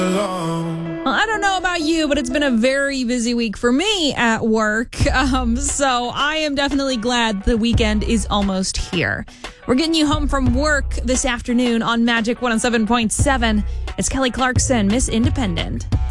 Well, I don't know about you, but it's been a very busy week for me at work. So I am definitely glad the weekend is almost here. We're getting you home from work this afternoon on Magic 107.7. It's Kelly Clarkson, Miss Independent.